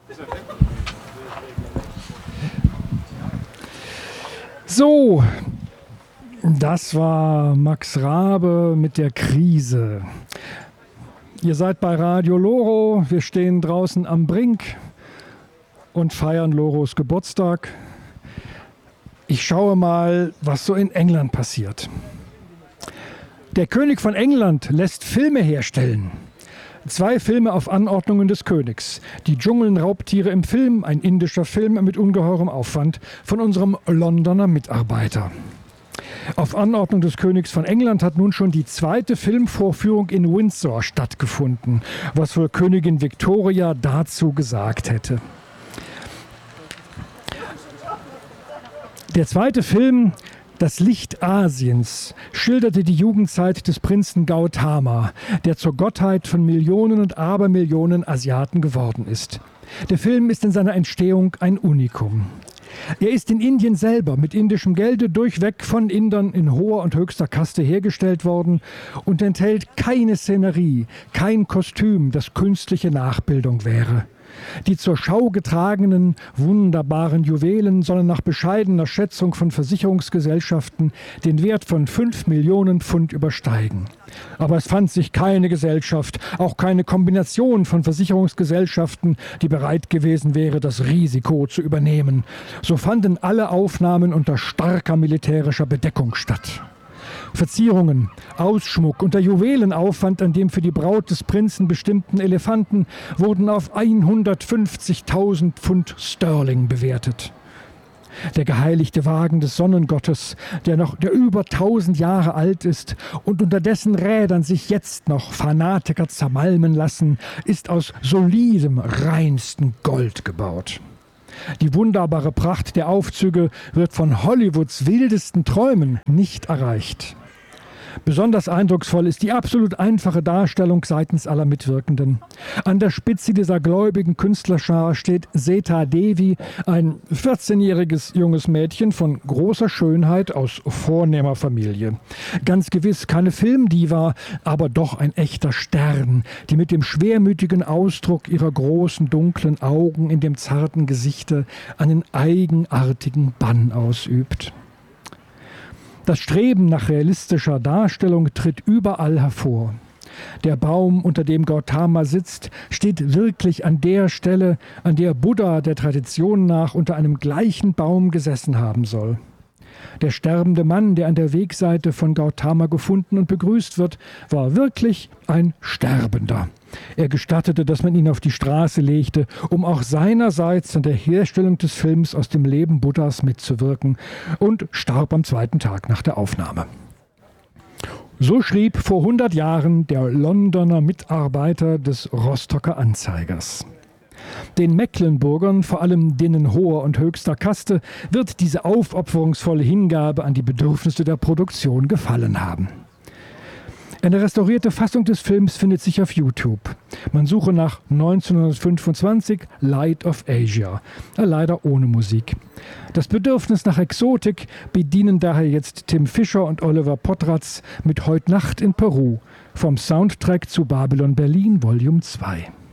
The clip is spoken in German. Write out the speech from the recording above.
So, das war Max Raabe mit der Krise. Ihr seid bei Radio Loro, wir stehen draußen am Brink und feiern Loros Geburtstag. Ich schaue mal, was so in England passiert. Der König von England lässt Filme herstellen. 2 Filme auf Anordnungen des Königs. Die Dschungelraubtiere im Film, ein indischer Film mit ungeheurem Aufwand von unserem Londoner Mitarbeiter. Auf Anordnung des Königs von England hat nun schon die 2. Filmvorführung in Windsor stattgefunden, was wohl Königin Victoria dazu gesagt hätte. Der 2. Film, Das Licht Asiens, schilderte die Jugendzeit des Prinzen Gautama, der zur Gottheit von Millionen und Abermillionen Asiaten geworden ist. Der Film ist in seiner Entstehung ein Unikum. Er ist in Indien selber mit indischem Gelde durchweg von Indern in hoher und höchster Kaste hergestellt worden und enthält keine Szenerie, kein Kostüm, das künstliche Nachbildung wäre. Die zur Schau getragenen, wunderbaren Juwelen sollen nach bescheidener Schätzung von Versicherungsgesellschaften den Wert von 5 Millionen Pfund übersteigen. Aber es fand sich keine Gesellschaft, auch keine Kombination von Versicherungsgesellschaften, die bereit gewesen wäre, das Risiko zu übernehmen. So fanden alle Aufnahmen unter starker militärischer Bedeckung statt. Verzierungen, Ausschmuck und der Juwelenaufwand an dem für die Braut des Prinzen bestimmten Elefanten wurden auf 150.000 Pfund Sterling bewertet. Der geheiligte Wagen des Sonnengottes, der über 1000 Jahre alt ist und unter dessen Rädern sich jetzt noch Fanatiker zermalmen lassen, ist aus solidem, reinstem Gold gebaut. Die wunderbare Pracht der Aufzüge wird von Hollywoods wildesten Träumen nicht erreicht. Besonders eindrucksvoll ist die absolut einfache Darstellung seitens aller Mitwirkenden. An der Spitze dieser gläubigen Künstlerschar steht Seta Devi, ein 14-jähriges junges Mädchen von großer Schönheit aus vornehmer Familie. Ganz gewiss keine Filmdiva, aber doch ein echter Stern, die mit dem schwermütigen Ausdruck ihrer großen, dunklen Augen in dem zarten Gesichte einen eigenartigen Bann ausübt. Das Streben nach realistischer Darstellung tritt überall hervor. Der Baum, unter dem Gautama sitzt, steht wirklich an der Stelle, an der Buddha der Tradition nach unter einem gleichen Baum gesessen haben soll. Der sterbende Mann, der an der Wegseite von Gautama gefunden und begrüßt wird, war wirklich ein Sterbender. Er gestattete, dass man ihn auf die Straße legte, um auch seinerseits an der Herstellung des Films aus dem Leben Buddhas mitzuwirken, und starb am 2. Tag nach der Aufnahme. So schrieb vor 100 Jahren der Londoner Mitarbeiter des Rostocker Anzeigers. Den Mecklenburgern, vor allem denen hoher und höchster Kaste, wird diese aufopferungsvolle Hingabe an die Bedürfnisse der Produktion gefallen haben. Eine restaurierte Fassung des Films findet sich auf YouTube. Man suche nach 1925 Light of Asia, leider ohne Musik. Das Bedürfnis nach Exotik bedienen daher jetzt Tim Fischer und Oliver Potratz mit Heut Nacht in Peru vom Soundtrack zu Babylon Berlin Volume 2.